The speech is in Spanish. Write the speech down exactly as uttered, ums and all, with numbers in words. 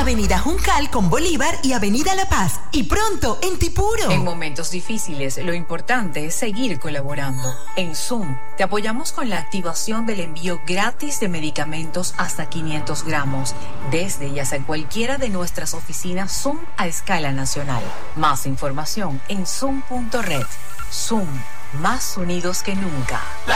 Avenida Juncal con Bolívar y Avenida La Paz. Y pronto en Tipuro. En momentos difíciles, lo importante es seguir colaborando. En Zoom, te apoyamos con la activación del envío gratis de medicamentos hasta quinientos gramos, desde y hasta cualquiera de nuestras oficinas Zoom a escala nacional. Más información en zoom punto red. Zoom, más unidos que nunca. La